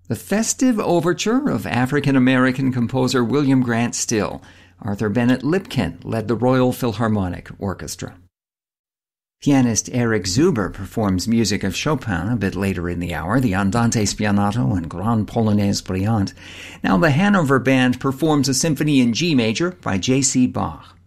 The Festive Overture of African-American composer William Grant Still. Arthur Bennett Lipkin led the Royal Philharmonic Orchestra. Pianist Eric Zuber performs music of Chopin a bit later in the hour, the Andante Spianato and Grande Polonaise Brillante. Now the Hanover Band performs a symphony in G major by J.C. Bach.